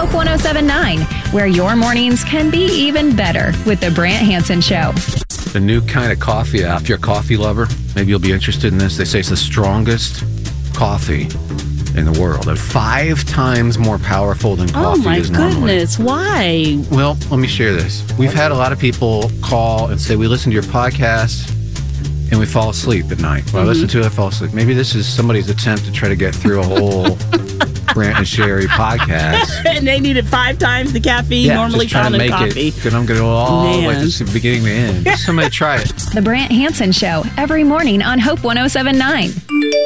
Hope 107.9, where your mornings can be even better with The Brant Hansen Show. The new kind of coffee app. If you're a coffee lover, maybe you'll be interested in this. They say it's the strongest coffee in the world. They're 5 times more powerful than coffee is normally. Oh, my goodness. Why? Well, let me share this. We've had a lot of people call and say, we listen to your podcast and we fall asleep at night. When I listen to it, I fall asleep. Maybe this is somebody's attempt to try to get through a whole Brant and Sherry podcast. And they needed 5 times the caffeine normally found in coffee. And I'm going to go all the way to the beginning to the end. Somebody try it. The Brant Hansen Show, every morning on Hope 107.9.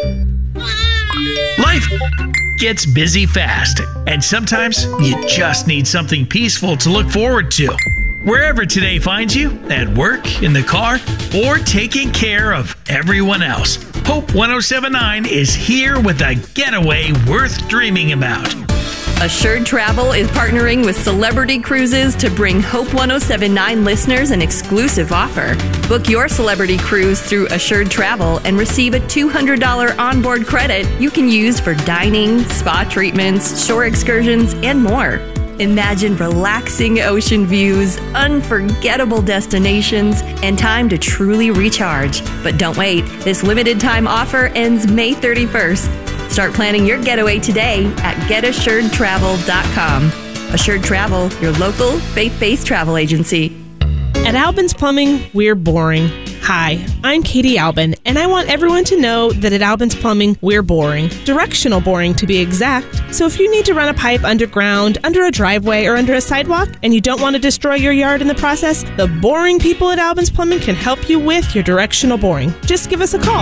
Life gets busy fast, and sometimes you just need something peaceful to look forward to. Wherever today finds you, at work, in the car, or taking care of everyone else, Hope 107.9 is here with a getaway worth dreaming about. Assured Travel is partnering with Celebrity Cruises to bring Hope 107.9 listeners an exclusive offer. Book your celebrity cruise through Assured Travel and receive a $200 onboard credit you can use for dining, spa treatments, shore excursions, and more. Imagine relaxing ocean views, unforgettable destinations, and time to truly recharge. But don't wait. This limited time offer ends May 31st. Start planning your getaway today at getassuredtravel.com. Assured Travel, your local faith-based travel agency. At Albin's Plumbing, we're boring. Hi, I'm Katie Albin, and I want everyone to know that at Albin's Plumbing, we're boring. Directional boring, to be exact. So if you need to run a pipe underground, under a driveway, or under a sidewalk, and you don't want to destroy your yard in the process, the boring people at Albin's Plumbing can help you with your directional boring. Just give us a call.